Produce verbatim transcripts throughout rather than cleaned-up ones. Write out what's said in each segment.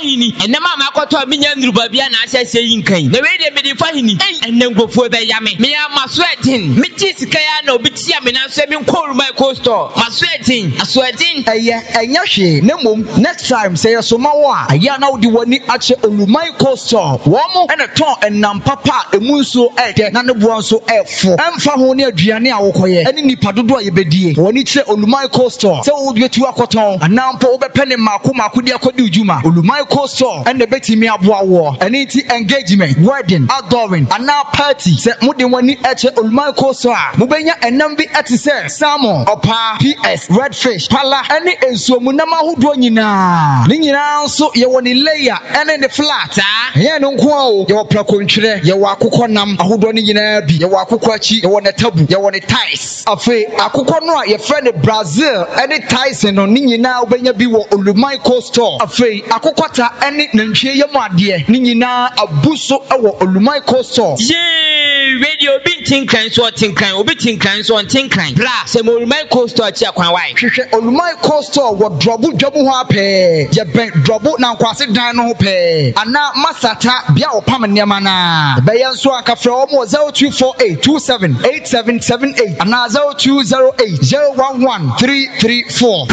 hini enema makoto me nya ndruba bia na ahyehye yin kan na we de me de fa hini enne ngofo be ya me me ya maswetin me ti sika ya na obi tia me na so me nkoru my coaster maswetin aswetin eye enya hwe ne mom next time say so ma wo a aya na wo di wani ache olumai coaster wo mo ene ton enam papa emu nso ede na ne bo nso efo emfa ho ne aduane a wokoye ene nipa dodo a yebedie woni kire olumai coaster se wo betu akoton anampo wo bepene mako mako di akodi ujuma olumai coaster ene betimi aboa wo ene ti engagement wedding outdooring ana party se mudi wani ache olumai coaster a mubenya enam bi ati se salmon opa ps redfish pala ene ensuomu na mahodo nyina ni nyina nso ye woni layer ene ne flat ah ye no nko o ye wo prakontwere ye wo akokɔ nam ahodo ni nyina bi ye wo akokɔ achi ye wo ne tabu ye wo ne ties afi akokɔ no a ye frɛ ne Brazil ene ties no ni nyina obenya bi wo olumai coaster afi akokɔta ene nantwie ye mu ade ni nyina abuso ewo olumai coaster ye radio bi tinkan so tinkan obi tinkan so tinkan bra se mo olumai coaster achi akwan wai hwehwɛ olumai coaster wo drobu dwabu ho apɛ ye ben drobu na nkwase dan no ho pɛ ana masata bia opam nneema na be ye nso akafrɛ wo mo zero two four eight two seven eight seven seven eight ana zero two zero eight zero one one three three four.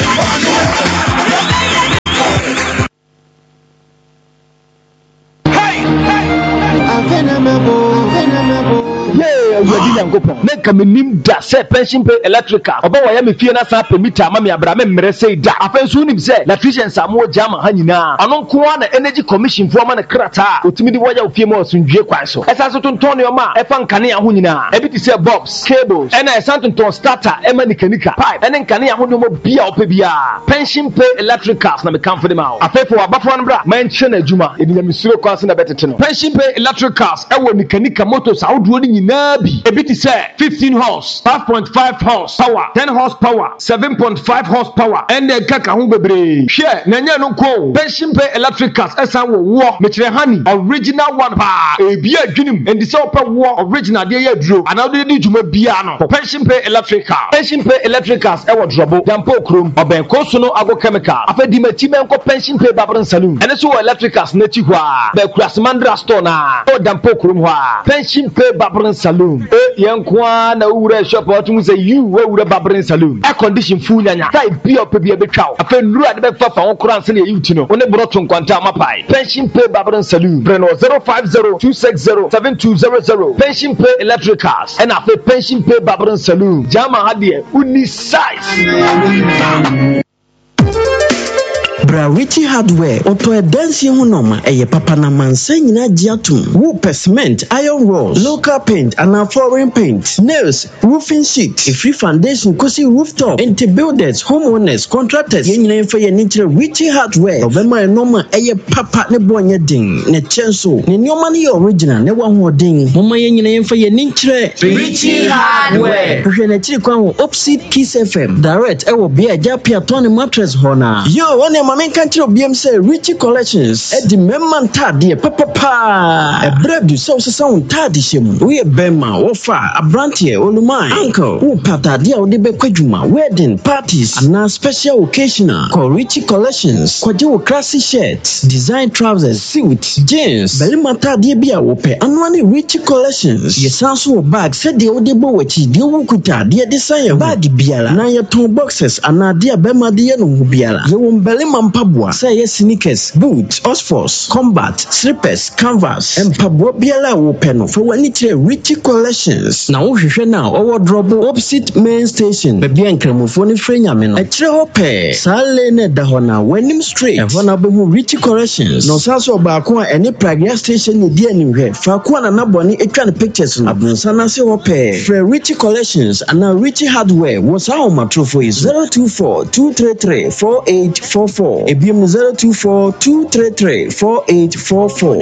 Hey, hey, yeah, we didn't go. Make a minim da say pension pay electrical. Oba wa ya me fie na sa permit ma me abra me mmere say da. Afen so nim say electrician samu jama ha nyina. Ano nko na energy commission fo ma na krata. Otimi di woja ofie ma osundwe kwan so. Esa so tonton yo ma e fa nkane ya ho nyina. E bi ti say bulbs, cables, and e san tonton starter e ma nikanika. Pipe and nkane ya ho no mo bia opa bia. Pension pay electricals na me kan for dem out. Afefo abafo no bra man che na adwuma. E bi misuro kwan so na betete no. Pension pay electricals e wo nikanika motors awdo ni nyina bi. E bi ti say fifteen horse, five point five horse power, ten horsepower, seven point five horsepower, and then kaka ho bebre. Share na nya no ko. Pension pay electricals esan wo wo me kire hani original one pa. E bi adwunim and the so pa wo original de ya duro. Another di djuma bia no. Pension pay electrical. Pension pay electricals e wo drobo. Dampo krom oben koso no ago chemical. Afedi machi men ko pension pay babron saloon. And so electricals na chi hwa. Be kurasmandra store na. O dampo krom hwa. Pension pay babron saloon. E yankwa na ure shop what mu say you we ure babrin saloon air condition full nyanya kai bi opa bi betwa afa nuru ade be fafa won kran se na yuti no one broton kwanta mapai pension pay babrin saloon breno zero five zero two six zero seven two zero zero pension pay electricals and afa pension pay babrin saloon jama hade uni size Bra Richie Hardware auto edansi ho noma eye papa na mansa nyina giatum wo cement iron rolls local paint and flooring paint nails roofing sheet free foundation kosi rooftop into builders homeowners contractors yen nyina fa ye nichire Richie Hardware obema noma eye papa ne bonye din ne chenso ne nyoma ne original ne wa ho din moma yen nyina fa ye nichire Richie Hardware hwe na chiri kwa ho Opsit Kiss F M direct e wo bia japia ton mattress hona yo one Mamen country of B M say Richie Collections e di memman tade papa pa e bread so so sound tade shemu we bema wo fa abrantie olumai uncle wo patade a wo de be kwadwuma wedding parties and special occasional call Richie Collections kwaje wo classy shirts design trousers suits jeans belima tade bia wo pe anwani Richie Collections yesanso wo bag said de wo de bo wachi de wo kuta de design bag biala na ye ton boxes anade bema de ye no biala ye wo belima mpabwa say sneakers boots oxfords combat slippers canvas and mpabwa biala wo peno for wani kire Richie Collections na wo hwehwe na owo drop opposite main station be bia nkramofo ni frenya me no a kire ho pe sale ne da ho na wanim street e ho na be hu Richie Collections no saso ba ko any pragia station ni dia ni hwe fa ko na naboni etwa ne pictures no abunsa na se ho pe for Richie Collections and now Richie Hardware was how matrofo is zero two four two three three four eight four four. Ebium zero two four two three three four eight four four.